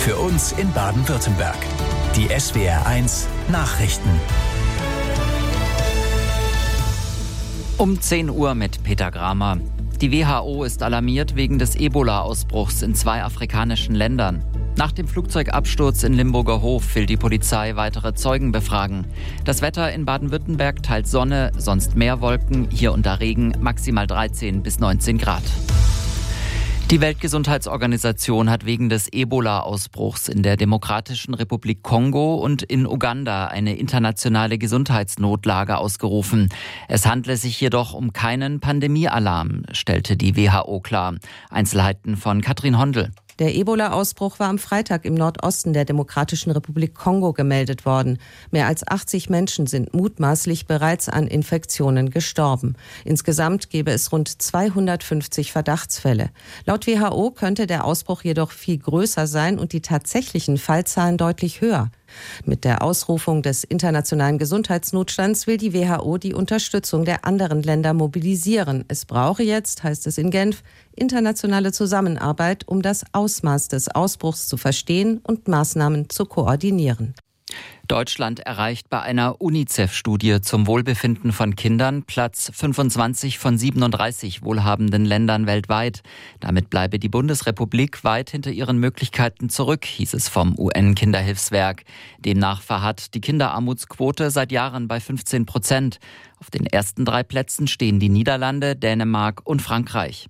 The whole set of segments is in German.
für uns in Baden-Württemberg. Die SWR1 Nachrichten. Um 10 Uhr mit Peter Gramer. Die WHO ist alarmiert wegen des Ebola-Ausbruchs in 2 afrikanischen Ländern. Nach dem Flugzeugabsturz in Limburger Hof will die Polizei weitere Zeugen befragen. Das Wetter in Baden-Württemberg teilt Sonne, sonst mehr Wolken, hier und da Regen, maximal 13 bis 19 Grad. Die Weltgesundheitsorganisation hat wegen des Ebola-Ausbruchs in der Demokratischen Republik Kongo und in Uganda eine internationale Gesundheitsnotlage ausgerufen. Es handle sich jedoch um keinen Pandemiealarm, stellte die WHO klar. Einzelheiten von Katrin Hondel. Der Ebola-Ausbruch war am Freitag im Nordosten der Demokratischen Republik Kongo gemeldet worden. Mehr als 80 Menschen sind mutmaßlich bereits an Infektionen gestorben. Insgesamt gäbe es rund 250 Verdachtsfälle. Laut WHO könnte der Ausbruch jedoch viel größer sein und die tatsächlichen Fallzahlen deutlich höher. Mit der Ausrufung des internationalen Gesundheitsnotstands will die WHO die Unterstützung der anderen Länder mobilisieren. Es brauche jetzt, heißt es in Genf, internationale Zusammenarbeit, um das Ausmaß des Ausbruchs zu verstehen und Maßnahmen zu koordinieren. Deutschland erreicht bei einer UNICEF-Studie zum Wohlbefinden von Kindern Platz 25 von 37 wohlhabenden Ländern weltweit. Damit bleibe die Bundesrepublik weit hinter ihren Möglichkeiten zurück, hieß es vom UN-Kinderhilfswerk. Demnach verharrt die Kinderarmutsquote seit Jahren bei 15%. Auf den ersten 3 Plätzen stehen die Niederlande, Dänemark und Frankreich.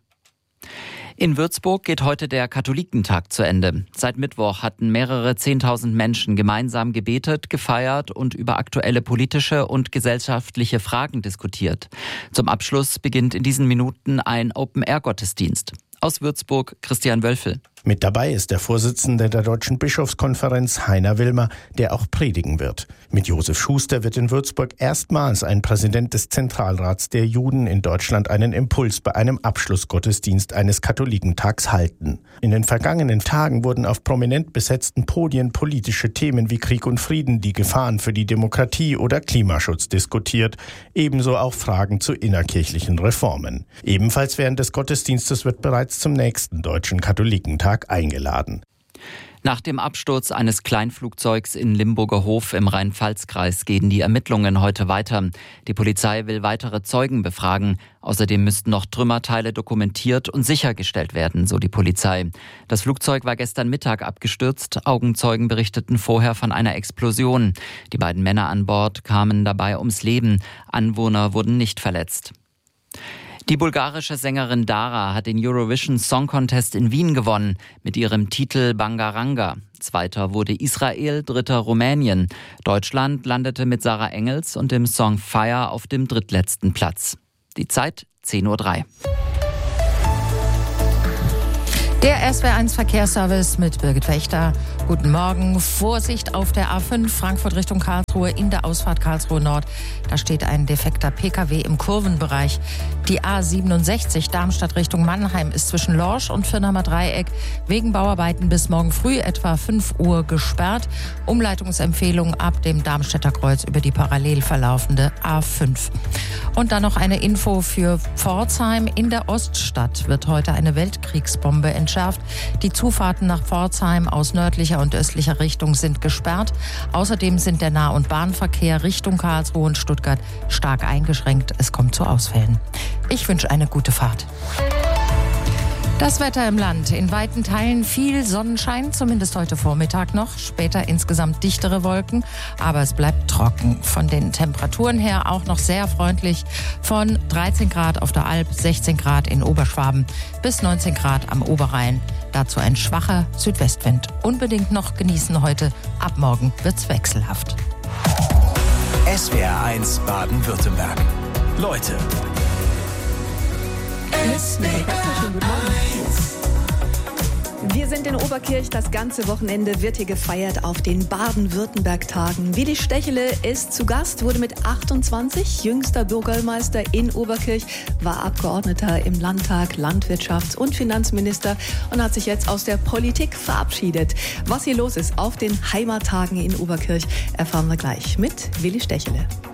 In Würzburg geht heute der Katholikentag zu Ende. Seit Mittwoch hatten mehrere 10.000 Menschen gemeinsam gebetet, gefeiert und über aktuelle politische und gesellschaftliche Fragen diskutiert. Zum Abschluss beginnt in diesen Minuten ein Open-Air-Gottesdienst. Aus Würzburg Christian Wölfel. Mit dabei ist der Vorsitzende der Deutschen Bischofskonferenz, Heiner Wilmer, der auch predigen wird. Mit Josef Schuster wird in Würzburg erstmals ein Präsident des Zentralrats der Juden in Deutschland einen Impuls bei einem Abschlussgottesdienst eines Katholikentags halten. In den vergangenen Tagen wurden auf prominent besetzten Podien politische Themen wie Krieg und Frieden, die Gefahren für die Demokratie oder Klimaschutz diskutiert, ebenso auch Fragen zu innerkirchlichen Reformen. Ebenfalls während des Gottesdienstes wird bereits zum nächsten Deutschen Katholikentag eingeladen. Nach dem Absturz eines Kleinflugzeugs in Limburger Hof im Rhein-Pfalz-Kreis gehen die Ermittlungen heute weiter. Die Polizei will weitere Zeugen befragen. Außerdem müssten noch Trümmerteile dokumentiert und sichergestellt werden, so die Polizei. Das Flugzeug war gestern Mittag abgestürzt. Augenzeugen berichteten vorher von einer Explosion. Die beiden Männer an Bord kamen dabei ums Leben. Anwohner wurden nicht verletzt. Die bulgarische Sängerin Dara hat den Eurovision Song Contest in Wien gewonnen mit ihrem Titel Bangaranga. Zweiter wurde Israel, dritter Rumänien. Deutschland landete mit Sarah Engels und dem Song Fire auf dem drittletzten Platz. Die Zeit 10:03 Uhr. Der SWR1 Verkehrsservice mit Birgit Wächter. Guten Morgen. Vorsicht auf der A5 Frankfurt Richtung Karlsruhe in der Ausfahrt Karlsruhe Nord. Da steht ein defekter Pkw im Kurvenbereich. Die A67 Darmstadt Richtung Mannheim ist zwischen Lorsch und Firnheimer Dreieck wegen Bauarbeiten bis morgen früh etwa 5 Uhr gesperrt. Umleitungsempfehlung ab dem Darmstädter Kreuz über die parallel verlaufende A5. Und dann noch eine Info für Pforzheim. In der Oststadt wird heute eine Weltkriegsbombe entschärft. Die Zufahrten nach Pforzheim aus nördlicher und östlicher Richtung sind gesperrt. Außerdem sind der Nah- und Bahnverkehr Richtung Karlsruhe und Stuttgart stark eingeschränkt. Es kommt zu Ausfällen. Ich wünsche eine gute Fahrt. Das Wetter im Land. In weiten Teilen viel Sonnenschein, zumindest heute Vormittag noch. Später insgesamt dichtere Wolken, aber es bleibt trocken. Von den Temperaturen her auch noch sehr freundlich. Von 13 Grad auf der Alp, 16 Grad in Oberschwaben bis 19 Grad am Oberrhein. Dazu ein schwacher Südwestwind. Unbedingt noch genießen heute. Ab morgen wird's wechselhaft. SWR1 Baden-Württemberg. Leute. Wir sind in Oberkirch. Das ganze Wochenende wird hier gefeiert auf den Baden-Württemberg-Tagen. Willi Stechele ist zu Gast, wurde mit 28 jüngster Bürgermeister in Oberkirch, war Abgeordneter im Landtag, Landwirtschafts- und Finanzminister und hat sich jetzt aus der Politik verabschiedet. Was hier los ist auf den Heimattagen in Oberkirch, erfahren wir gleich mit Willi Stechele.